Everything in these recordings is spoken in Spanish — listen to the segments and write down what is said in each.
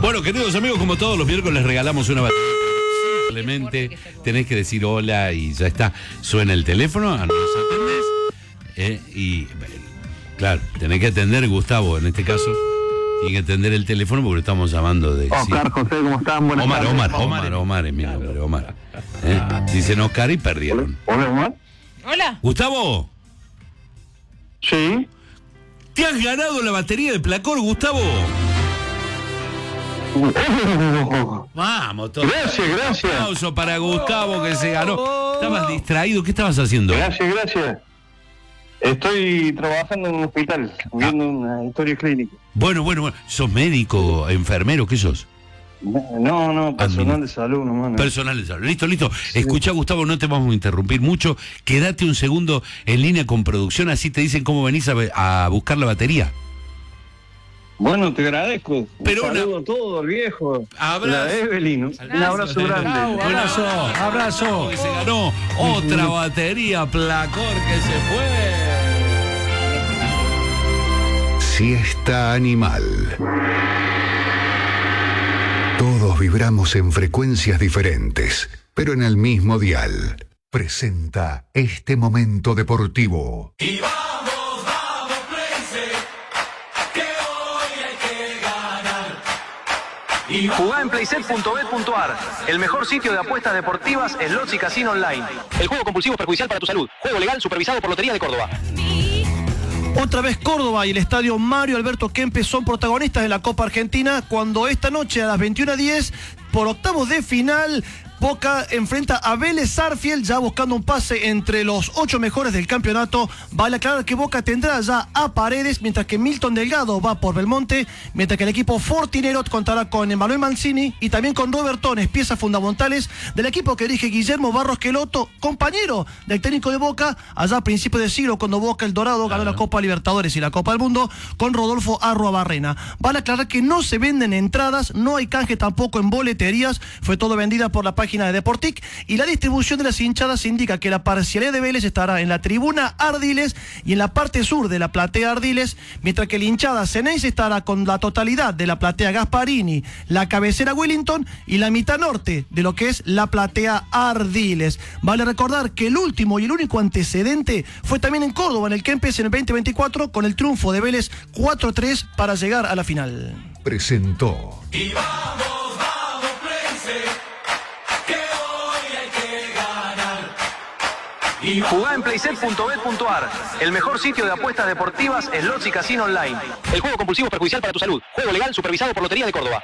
Bueno, queridos amigos, como todos los miércoles regalamos una batería. Simplemente tenés que decir hola y ya está. Suena el teléfono, nos atendés. Y claro, tenés que atender, Gustavo, en este caso. Tiene que atender el teléfono porque lo estamos llamando de... Oscar, sí. José, ¿cómo están? Buenas tardes. Omar es mi nombre, Omar. Dicen Oscar y perdieron. Hola, Omar. Hola. Gustavo, Sí. ¿te has ganado la batería de Placor, Gustavo? Vamos, todos. Gracias. Un aplauso para Gustavo que se ganó. ¿Estabas distraído? ¿Qué estabas haciendo? Gracias. Estoy trabajando en un hospital, viendo una historia clínica. Bueno. ¿Sos médico, enfermero? ¿Qué sos? No, personal de salud nomás. Personal de salud. Listo. Sí. Escuchá, Gustavo, no te vamos a interrumpir mucho. Quédate un segundo en línea con producción, así te dicen cómo venís a buscar la batería. Bueno, te agradezco. Pero un saludo a todos, viejo. Abrazo. La Evelyn, un abrazo grande. Abrazo. Que se ganó otra batería Placor que se fue. Siesta animal. Todos vibramos en frecuencias diferentes, pero en el mismo dial. Presenta este momento deportivo. Y vamos, Playset, que hoy hay que ganar. Y jugá en playset.bet.ar, el mejor sitio de apuestas deportivas, slots y casino online. El juego compulsivo es perjudicial para tu salud. Juego legal supervisado por Lotería de Córdoba. Otra vez Córdoba y el estadio Mario Alberto Kempes son protagonistas de la Copa Argentina cuando esta noche a las 21:10 por octavos de final Boca enfrenta a Vélez Sarsfield ya buscando un pase entre los 8 mejores del campeonato. Vale aclarar que Boca tendrá ya a Paredes, mientras que Milton Delgado va por Belmonte, mientras que el equipo Fortinero contará con Emanuel Mancini y también con Robert Tones, piezas fundamentales del equipo que dirige Guillermo Barros Queloto, compañero del técnico de Boca allá a principios de siglo cuando Boca el Dorado ganó la Copa Libertadores y la Copa del Mundo con Rodolfo Arruabarrena. Vale aclarar que no se venden entradas, no hay canje tampoco en boleterías, fue todo vendida por la página de Deportic y la distribución de las hinchadas indica que la parcialidad de Vélez estará en la tribuna Ardiles y en la parte sur de la platea Ardiles, mientras que la hinchada Ceneice estará con la totalidad de la platea Gasparini, la cabecera Wellington y la mitad norte de lo que es la platea Ardiles. Vale recordar que el último y el único antecedente fue también en Córdoba, en el Kempes en el 2024, con el triunfo de Vélez 4-3 para llegar a la final. Presentó. Y vamos, Playset, que hoy hay que ganar. Y jugá en playset.bet.ar, el mejor sitio de apuestas deportivas, slots y casino online. El juego compulsivo es perjudicial para tu salud. Juego legal supervisado por Lotería de Córdoba.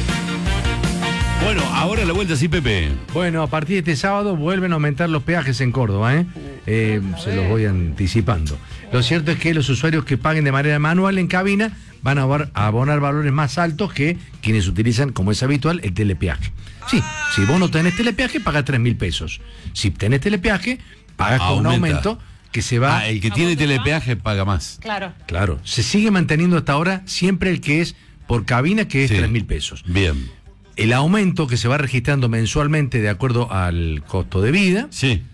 Bueno, ahora la vuelta sí, Pepe. Bueno, a partir de este sábado vuelven a aumentar los peajes en Córdoba, se los voy anticipando. Lo cierto es que los usuarios que paguen de manera manual en cabina van a abonar valores más altos que quienes utilizan, como es habitual, el telepeaje. Sí, si vos no tenés telepeaje, paga 3.000 pesos. Si tenés telepeaje, pagas con un aumento que se va... el que tiene telepeaje paga más. Claro, se sigue manteniendo hasta ahora siempre el que es por cabina, que es 3.000 pesos. Bien. El aumento que se va registrando mensualmente de acuerdo al costo de vida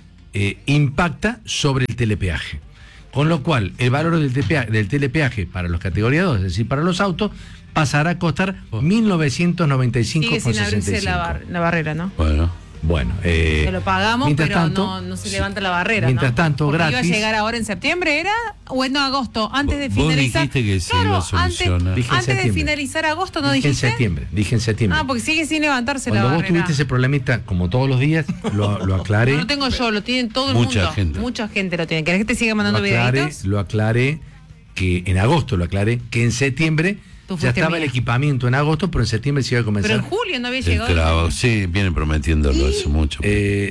impacta sobre el telepeaje. Con lo cual, el valor del telepeaje para los categoría 2, es decir, para los autos, pasará a costar 1.995,65. Sigue sin abrirse la barrera, ¿no? Bueno, que lo pagamos, pero tanto, no se levanta la barrera. Mientras tanto, porque gratis. ¿iba a llegar ahora en septiembre, era? ¿O en agosto? Antes de Vos finalizar. dijiste que se iba a solucionar. Antes de finalizar agosto, ¿no dijiste? Dije en septiembre. Ah, porque sigue sin levantarse Cuando la vos barrera. tuviste ese problemita, como todos los días, lo aclaré. No lo tengo yo, lo tienen todo el Mucha mundo. gente. Mucha gente lo tiene. ¿Querés que te siga mandando videitos? Lo aclaré, que en agosto que en septiembre ya estaba el equipamiento en agosto, pero en septiembre se iba a comenzar. Pero en julio no había llegado. Sí, vienen prometiéndolo hace mucho.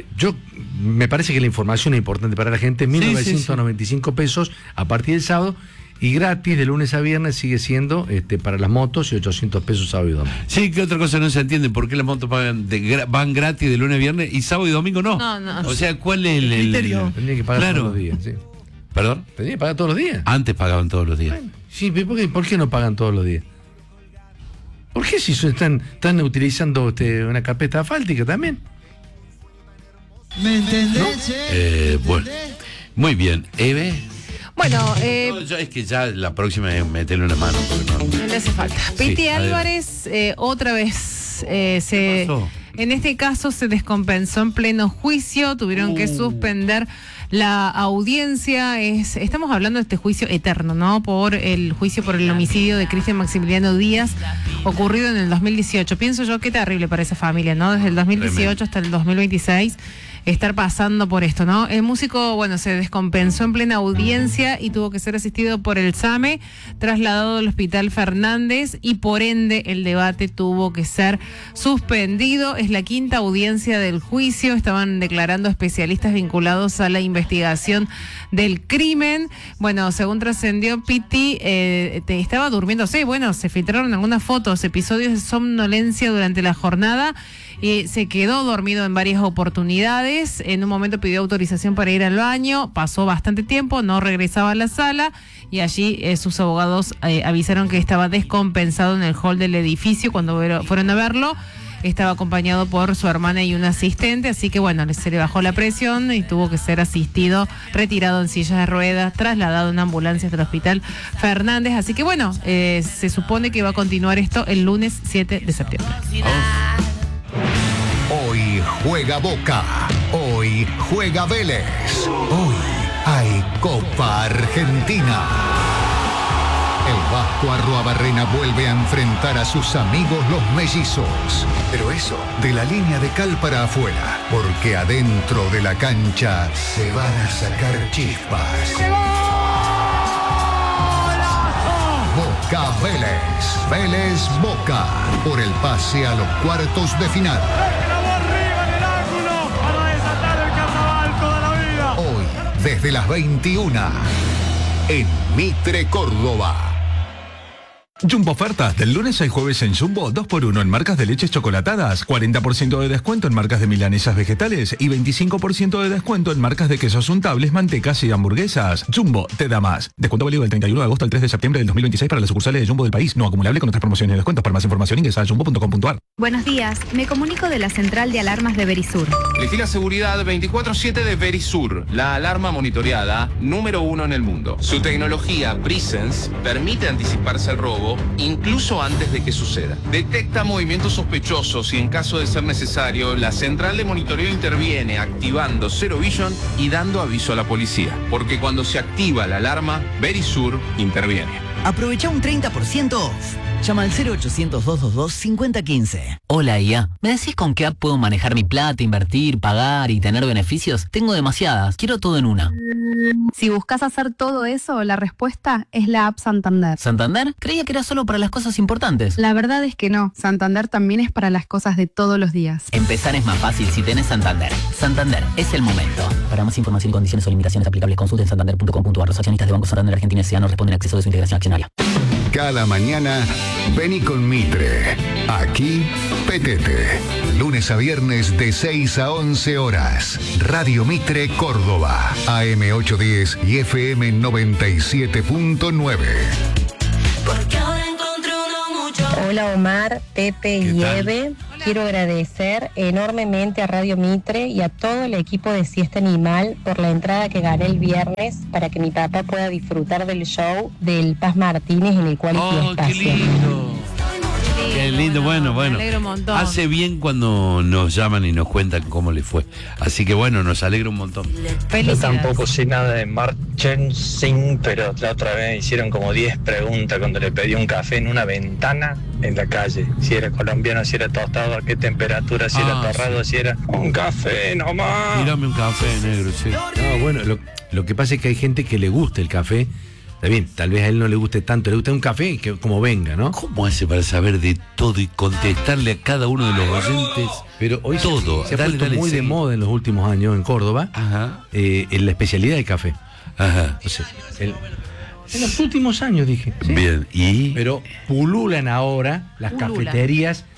Me parece que la información es importante para la gente. 1.995 pesos a partir del sábado y gratis de lunes a viernes sigue siendo para las motos y 800 pesos sábado y domingo. Sí, que otra cosa no se entiende, ¿por qué las motos van gratis de lunes a viernes y sábado y domingo no? No. O sea, ¿cuál es el criterio? Tendría que pagar todos los días, sí. ¿Perdón? Tendría que pagar todos los días. Antes pagaban todos los días. Bueno, sí, ¿por qué no pagan todos los días? ¿Por qué si están utilizando una carpeta asfáltica también? ¿Me entendés? Bueno, muy bien. Eve. Bueno, Es que ya la próxima es meterle una mano. no le hace falta. Piti Álvarez, otra vez, en este caso se descompensó en pleno juicio, tuvieron que suspender la audiencia. Estamos hablando de este juicio eterno, ¿no? Por el juicio por el homicidio de Cristian Maximiliano Díaz, ocurrido en el 2018. Pienso yo, qué terrible para esa familia, ¿no? Desde el 2018 hasta el 2026. Estar pasando por esto, ¿no? El músico, se descompensó en plena audiencia y tuvo que ser asistido por el SAME, trasladado al Hospital Fernández y por ende el debate tuvo que ser suspendido. Es la quinta audiencia del juicio, estaban declarando especialistas vinculados a la investigación del crimen. Según trascendió, Piti estaba durmiéndose. Se filtraron algunas fotos, episodios de somnolencia durante la jornada. Se quedó dormido en varias oportunidades. En un momento pidió autorización para ir al baño. Pasó bastante tiempo, no regresaba a la sala. Y allí sus abogados avisaron que estaba descompensado en el hall del edificio. Cuando fueron a verlo, estaba acompañado por su hermana y un asistente. Así que se le bajó la presión y tuvo que ser asistido, retirado en sillas de ruedas, trasladado en ambulancia hasta el Hospital Fernández. Así que se supone que va a continuar esto el lunes 7 de septiembre. Hoy juega Boca, hoy juega Vélez, hoy hay Copa Argentina. El Vasco Arruabarrena vuelve a enfrentar a sus amigos los mellizos. Pero eso, de la línea de cal para afuera, porque adentro de la cancha se van a sacar chispas. Boca Vélez, Vélez Boca, por el pase a los cuartos de final. Hoy, desde las 21, en Mitre, Córdoba. Jumbo ofertas del lunes al jueves en Jumbo, 2x1 en marcas de leches chocolatadas, 40% de descuento en marcas de milanesas vegetales y 25% de descuento en marcas de quesos untables, mantecas y hamburguesas. Jumbo te da más. Descuento válido del 31 de agosto al 3 de septiembre del 2026 para las sucursales de Jumbo del país. No acumulable con otras promociones y descuentos. Para más información ingresa a jumbo.com.ar. Buenos días, me comunico de la central de alarmas de Verisur. Elegí la seguridad 24/7 de Verisur, la alarma monitoreada número 1 en el mundo. Su tecnología Presence permite anticiparse al robo incluso antes de que suceda. Detecta movimientos sospechosos y en caso de ser necesario, la central de monitoreo interviene activando Zero Vision y dando aviso a la policía. Porque cuando se activa la alarma, Verisur interviene. Aprovecha un 30% off. Llama al 0800-222-5015. Hola, IA. ¿Me decís con qué app puedo manejar mi plata, invertir, pagar y tener beneficios? Tengo demasiadas. Quiero todo en una. Si buscas hacer todo eso, la respuesta es la app Santander. ¿Santander? Creía que era solo para las cosas importantes. La verdad es que no. Santander también es para las cosas de todos los días. Empezar es más fácil si tenés Santander. Santander es el momento. Para más información y condiciones o limitaciones aplicables, consulten santander.com.ar. Los accionistas de Banco Santander Argentina S.A. no responden a exceso de su integración accionaria. Cada mañana, vení con Mitre. Aquí, Petete. Lunes a viernes de 6 a 11 horas. Radio Mitre Córdoba. AM 810 y FM 97.9. Hola Omar, Pepe y Eve. Quiero agradecer enormemente a Radio Mitre y a todo el equipo de Siesta Animal por la entrada que gané el viernes para que mi papá pueda disfrutar del show del Paz Martínez en el cual ¡Oh, qué lindo! Qué lindo, bueno. Me alegro un montón. Hace bien cuando nos llaman y nos cuentan cómo le fue. Así que nos alegra un montón. Yo tampoco sé nada de merchandising, pero la otra vez hicieron como 10 preguntas cuando le pedí un café en una ventana en la calle. Si era colombiano, si era tostado, a qué temperatura, si era torrado, si era un café nomás. Tírame un café, negro, sí. No, lo que pasa es que hay gente que le gusta el café. Está bien, tal vez a él no le guste tanto, le gusta un café que como venga, ¿no? ¿Cómo hace para saber de todo y contestarle a cada uno de los oyentes? Pero hoy todo. Se ha puesto muy de moda en los últimos años en Córdoba, en la especialidad de café. Ajá. O sea, en los últimos años, dije. ¿sí? Bien, ¿y? Pero pululan ahora las cafeterías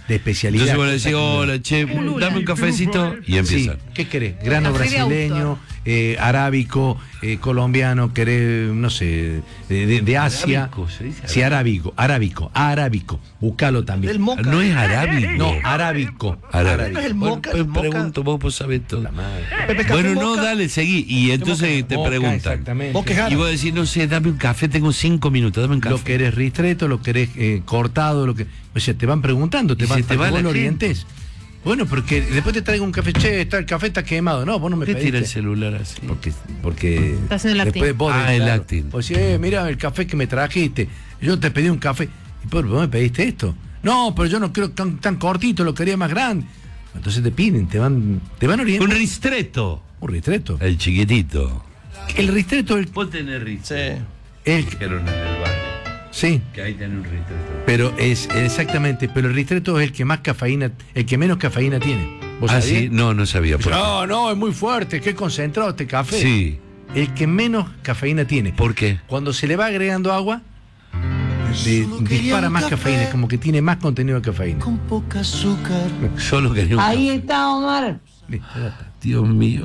de especialidad. Entonces vos le decís, hola, che, dame un cafecito y empiezan. Sí. ¿Qué querés? Grano Café de brasileño, arábico, colombiano, querés, no sé, de Asia. Arábico, se dice Sí, arábico. Búscalo también. Del moca. No es arábico. No, arábico. ¿No es el moca? Bueno, El moca. pregunto, vos sabés todo. Pepe, café Bueno, no, moca. dale, seguí. Y entonces te Moca, preguntan. exactamente. Vos quejás. Y vos decís, no sé, dame un café, tengo 5 minutos, dame un café. Lo querés ristreto, lo querés cortado, lo que. O sea, te van preguntando, Y se te va para que vos la lo gente. orientes. Bueno, porque después te traigo un café, che, el café está quemado. No, vos no me ¿Por qué tira el pediste. celular así? Porque Está haciendo el después acting. vos Ah, el acting. Vos decís, mira el café que me trajiste. Yo te pedí un café. ¿Y por vos me pediste esto? No, pero yo no quiero tan cortito, lo quería más grande. Entonces te piden, te van orientando. Un ristretto. Un ristretto. El chiquitito. El ristretto Vos tenés ristretto. el Pero en el barrio. sí. Que ahí tenés un ristretto. Pero es exactamente, pero el ristretto es el que más cafeína, el que menos cafeína tiene. ¿Vos Ah, sabías? sí, no sabía. ¿Por qué? No, es muy fuerte, qué concentrado este café. Sí. El que menos cafeína tiene. ¿Por qué? Cuando se le va agregando agua, dispara más cafeína, como que tiene más contenido de cafeína. Solo quería un Ahí café. está, Omar. Listo, ya está. Dios mío.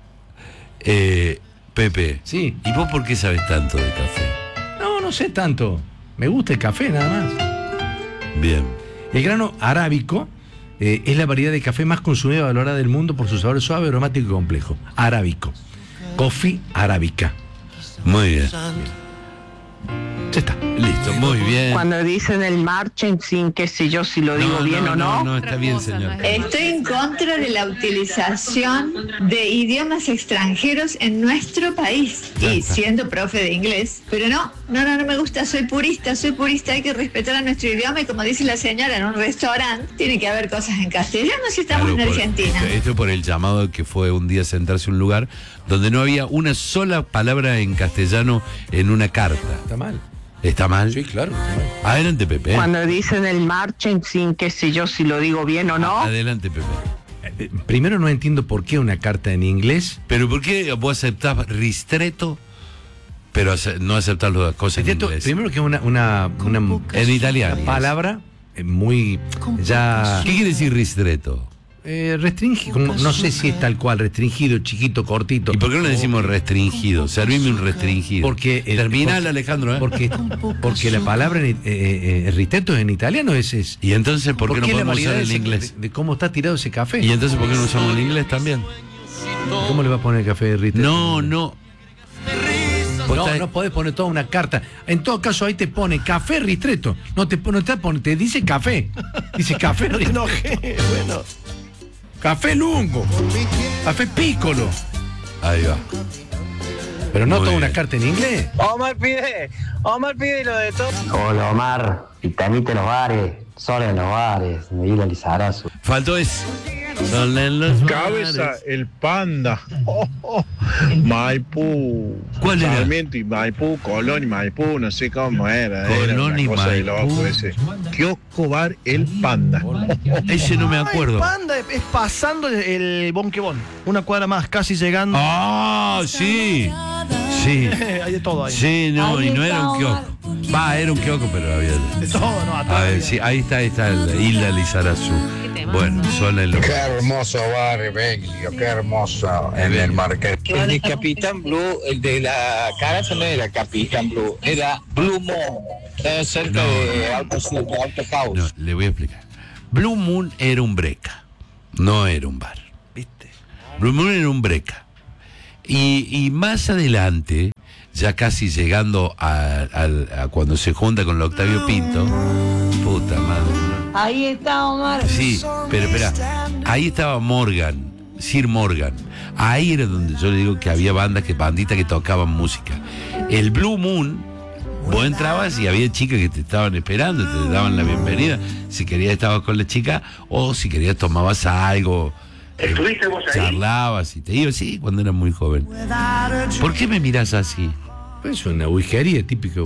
Pepe. Sí. ¿Y vos por qué sabes tanto de café? No sé tanto. Me gusta el café nada más. Bien. El grano arábico es la variedad de café más consumida y valorada del mundo por su sabor suave, aromático y complejo. Arábico. Coffee arábica. Muy bien. Ya está. Listo, muy bien. Cuando dicen el marching, qué sé yo si lo digo bien o no. No, está bien, señor. Estoy en contra de la utilización de idiomas extranjeros en nuestro país y siendo profe de inglés, pero no me gusta, soy purista, hay que respetar a nuestro idioma y como dice la señora, en un restaurante tiene que haber cosas en castellano si estamos Claro, en Argentina. Esto por el llamado que fue un día sentarse en un lugar donde no había una sola palabra en castellano en una carta. Está mal. ¿Está mal? Sí, claro. Adelante, Pepe. Cuando dicen el marching, qué sé yo si lo digo bien o no. Adelante, Pepe. Primero no entiendo por qué una carta en inglés. Pero ¿por qué vos aceptás ristretto, pero no aceptás las cosas en inglés? Primero que una en italiano. Una palabra muy ya. ¿Qué quiere decir ristretto? Restringido, no sé si es tal cual, restringido, chiquito, cortito. ¿Y por qué no le decimos restringido? Servime un restringido. Porque terminal, Alejandro, ¿eh? Porque la palabra ristretto en italiano es. ¿Y entonces por qué no podemos usar el inglés? De cómo está tirado ese café. ¿Y entonces por qué no usamos el inglés también? ¿Cómo le va a poner el café de ristretto? No. No podés poner toda una carta. En todo caso, ahí te pone café ristretto. No te pone, te dice café. Dice café ristretto. Bueno. Café lungo. Café piccolo. Ahí va. Pero no Muy toda una bien. carta en inglés. Omar pide lo de todo. Hola Omar, Pitanita en los bares, Sol en los bares, Medina Lizarazu. Faltó eso. Sol en los Cabeza, bares. el panda. Maipú. ¿Cuál era? Sarmiento y Maipú, Colón y Maipú, no sé cómo era. Era Colón una y cosa de Maipú. loco ese. Kiosco Bar El Panda. Ese no me acuerdo. El Panda es pasando el Bonquebón. Una cuadra más, casi llegando. Ah, sí. Sí. Hay de todo ahí. Sí, no, Ahí y no está, era un Omar. kiosco. Va, era un kiosco, pero había. De todo, no, A atrás. ver, sí, ahí está el Isla Lizarazu. Bueno, Sol en los Qué hermoso barrio, Beglio, qué hermoso en el Marqués. El de Capitán Blue, el de la caraza no era Capitán Blue, era Blue Moon, cerca de Auto House. No, le voy a explicar. Blue Moon era un breca, no era un bar. ¿Viste? Blue Moon era un breca. Y más adelante, ya casi llegando a cuando se junta con el Octavio Pinto, puta madre, ¿no? Ahí está, Omar. Sí, pero espera, ahí estaba Morgan, Sir Morgan. Ahí era donde yo le digo que había banditas que tocaban música. El Blue Moon, vos entrabas y había chicas que te estaban esperando, te daban la bienvenida. Si querías estabas con la chica o si querías tomabas algo. ¿Estuviste vos ahí? Charlabas y te ibas, sí, cuando eras muy joven. ¿Por qué me mirás así? Es una huijería típica.